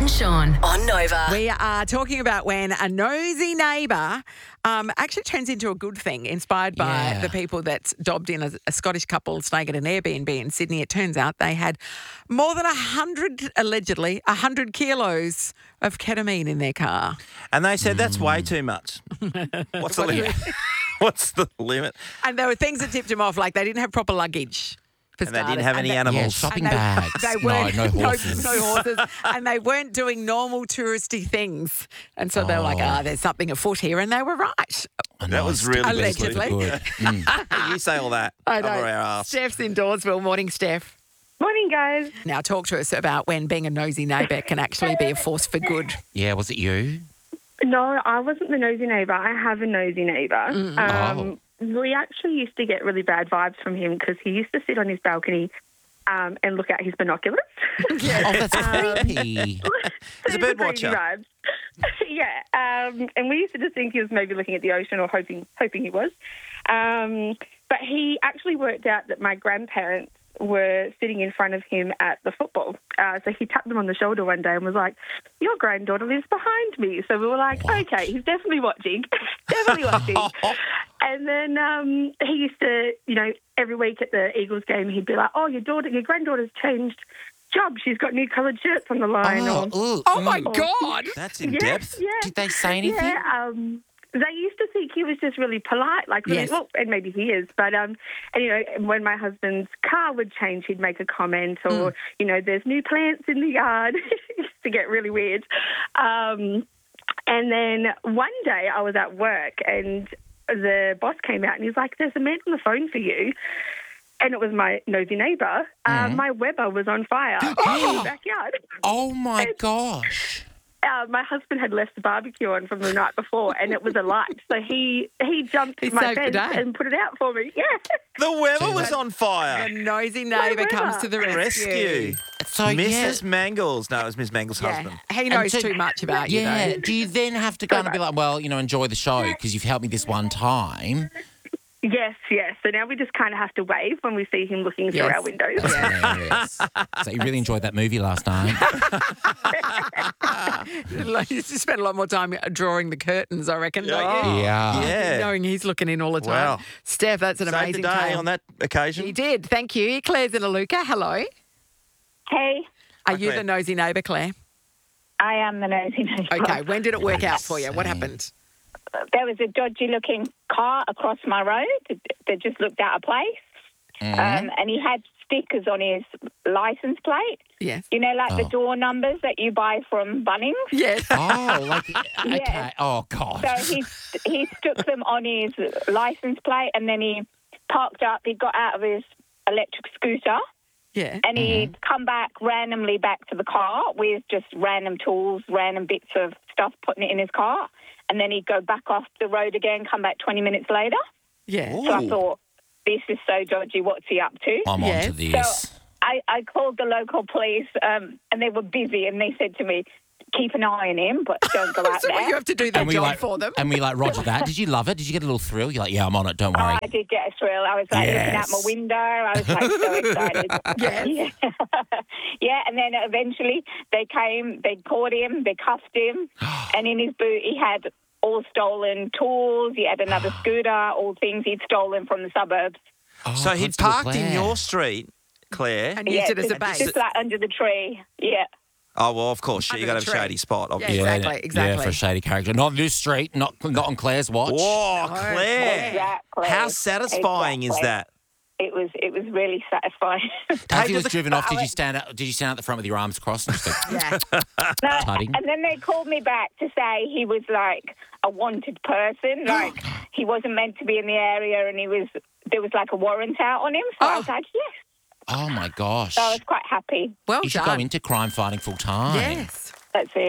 and Sean on Nova. We are talking about when a nosy neighbour actually turns into a good thing, inspired by the people that dobbed in a Scottish couple staying at an Airbnb in Sydney. It turns out they had more than 100 kilos of ketamine in their car. And they said that's way too much. What's the limit? What's the limit? And there were things that tipped them off, like they didn't have proper luggage. And they didn't have any animals. Yeah, shopping bags. They weren't, no horses. No horses. And they weren't doing normal touristy things. And so they were like, there's something afoot here. And they were right. That was really Allegedly. good. You say all that. I know. Over our ass. Steph's in Dawesville. Morning, Steph. Morning, guys. Now talk to us about when being a nosy neighbour can actually be a force for good. Yeah, was it you? No, I wasn't the nosy neighbour. I have a nosy neighbour. We actually used to get really bad vibes from him because he used to sit on his balcony and look out his binoculars. Oh, that's creepy. He's a bird Crazy watcher. vibes. Yeah, and we used to just think he was maybe looking at the ocean or hoping he was. But he actually worked out that my grandparents were sitting in front of him at the football. So he tapped them on the shoulder one day and was like, "Your granddaughter lives behind me." So we were like, okay, he's definitely watching. Definitely watching. And then he used to, every week at the Eagles game, he'd be like, "Oh, your granddaughter's changed job. She's got new coloured shirts on the line." Oh, my God. That's in depth. Yeah. Did they say anything? Yeah, they used to think he was just really polite, Yes. well, and maybe he is. But and when my husband's car would change, he'd make a comment, or there's new plants in the yard. It used to get really weird. And then one day I was at work, and the boss came out, and he's like, "There's a man on the phone for you." And it was my nosy neighbour. My Weber was on fire in the backyard. Oh, my gosh. My husband had left the barbecue on from the night before, and it was alight. So he jumped He my saved the fence day. and put it out for me. Yeah. The Weber was on fire. A nosy neighbour comes to the rescue. So, Mrs. Mangles. No, it was Miss Mangles' husband. Yeah, he knows And so- too much about you, Yeah. though. Do you then have to go and be like, well, enjoy the show because you've helped me this one time? Yes. So now we just kind of have to wave when we see him looking through Yes. our windows. Yes. So you really enjoyed that movie last night? You spend a lot more time drawing the curtains, I reckon, don't you? Yeah. Knowing he's looking in all the time. Wow. Steph, that's an Saved the amazing day tale. on that occasion. He did. Thank you. Claire's in Aluka. Hello. Hey, Are Hi, you Claire. the nosy neighbour, Claire? I am the nosy neighbour. Okay. When did it work out for you? What happened? There was a dodgy-looking car across my road that just looked out of place, and he had stickers on his license plate. Yes. The door numbers that you buy from Bunnings. Yes. Oh, okay. Yeah. Oh, God. So he stuck them on his license plate, and then he parked up. He got out of his electric scooter, Yeah. and he'd come back randomly back to the car with just random tools, random bits of stuff, putting it in his car. And then he'd go back off the road again, come back 20 minutes later. Yeah. So I thought, this is so dodgy. What's he up to? I'm Yes. onto this. So I called the local police, and they were busy, and they said to me, keep an eye on him, but don't go out So there. you have to do that job for them. And we roger that. Did you love it? Did you get a little thrill? You're like, yeah, I'm on it. Don't worry. I did get a thrill. I was looking out my window. I was so excited. Yes. Yeah, and then eventually they came, they caught him, they cuffed him, and in his boot he had all stolen tools. He had another scooter, all things he'd stolen from the suburbs. Oh, So he'd Constable parked in Claire. your street, Claire. And used it as a just, base. just like under the tree. Yeah. Oh, well, of course. You Under got the to have a tree. shady spot, obviously. Yeah, exactly. Yeah, for a shady character. Not on this street, not on Claire's watch. Whoa, Claire. Exactly. How satisfying is Exactly. that? It was really satisfying. As he was does driven off, did you stand out the front with your arms crossed? And just go, Yeah. No, Tutting. and then they called me back to say he was like a wanted person, like he wasn't meant to be in the area, and there was like a warrant out on him. So I was like, yes. oh, my gosh. So I was quite happy. Well You should done. go into crime fighting full time. Yes. That's it.